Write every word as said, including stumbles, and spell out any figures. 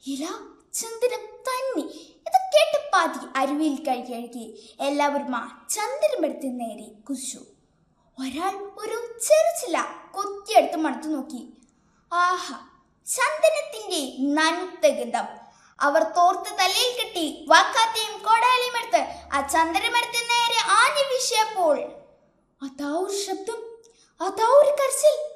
ഇല ചന്ദനം തന്നെ. ഇത് കേട്ട് പാതി അരുവിയിൽ കഴിക്കഴുകി എല്ലാവരും ആ ചന്ദനമെടുത്ത് നേരെ കുതിച്ചു. ഒരാൾ ഒരു ചെറുചില കൊത്തിയെടുത്ത് മണത്തു നോക്കി. ആഹാ, ചന്ദനത്തിന്റെ നനുത്ത ഗന്ധം! അവർ തോർത്ത് തലയിൽ കെട്ടി വാക്കാത്തിയും കോടാലിയും എടുത്ത് ആ ചന്ദനമെടുത്ത് നേരെ ആഞ്ഞു വീശിയപ്പോൾ അതാ ഒരു ശബ്ദം, അതാ ഒരു കരച്ചിൽ.